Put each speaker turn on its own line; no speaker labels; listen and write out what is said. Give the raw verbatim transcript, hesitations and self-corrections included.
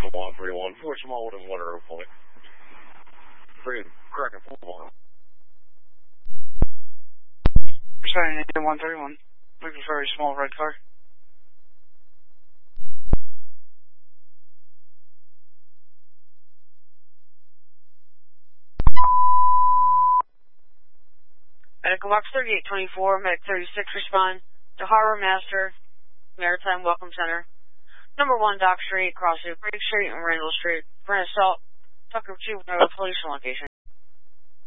one three one, four small with a letter point. Three, correct, four one.
Responding to one thirty-one. Looking for a small red car. Medical Box thirty-eight twenty-four, Medic thirty-six, respond to Harbor Master Maritime Welcome Center. Number one, Dock Street, crossing Briggs Street and Randall Street. For an assault, Tucker two, police location.